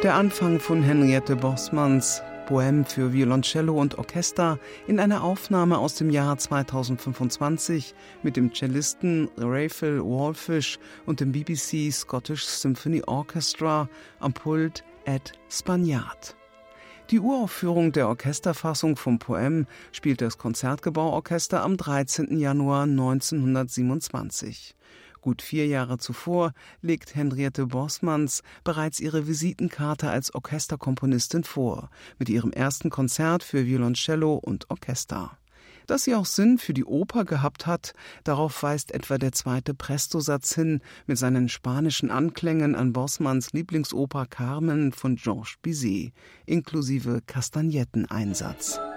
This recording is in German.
Der Anfang von Henriette Bosmans Poème für Violoncello und Orchester in einer Aufnahme aus dem Jahr 2025 mit dem Cellisten Raphael Wallfish und dem BBC Scottish Symphony Orchestra am Pult Ed Spagnard. Die Uraufführung der Orchesterfassung vom Poème spielt das Konzertgebauorchester am 13. Januar 1927. Gut 4 Jahre zuvor legt Henriette Bosmans bereits ihre Visitenkarte als Orchesterkomponistin vor, mit ihrem ersten Konzert für Violoncello und Orchester. Dass sie auch Sinn für die Oper gehabt hat, darauf weist etwa der zweite Presto-Satz hin mit seinen spanischen Anklängen an Bosmans Lieblingsoper Carmen von Georges Bizet, inklusive Kastagnetteneinsatz.